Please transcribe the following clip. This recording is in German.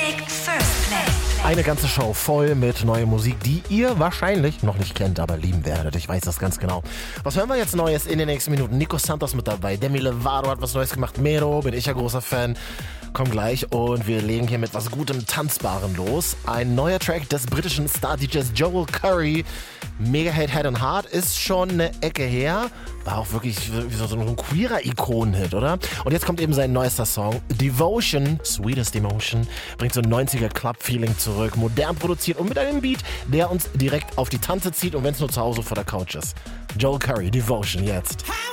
Big First Place. Eine ganze Show voll mit neuer Musik, die ihr wahrscheinlich noch nicht kennt, aber lieben werdet. Ich weiß das ganz genau. Was hören wir jetzt Neues in den nächsten Minuten? Nico Santos mit dabei, Demi Lovato hat was Neues gemacht, Mero, bin ich ja großer Fan. Komm gleich und wir legen hier mit was Gutem, Tanzbaren los. Ein neuer Track des britischen Star-DJs Joel Curry. Mega Hate Head and Heart ist schon eine Ecke her. War auch wirklich so ein queerer Ikonen-Hit, oder? Und jetzt kommt eben sein neuester Song, Devotion, Sweetest Emotion, bringt so ein 90er Club-Feeling zurück, modern produziert und mit einem Beat, der uns direkt auf die Tante zieht und wenn es nur zu Hause vor der Couch ist. Joel Curry, Devotion, jetzt.